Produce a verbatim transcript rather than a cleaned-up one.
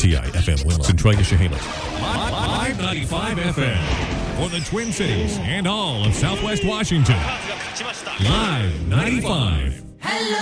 T I F M Winlow, Centralia, Chehalis. five ninety-five F M for the Twin Cities and all of Southwest Washington. Live ninety-five.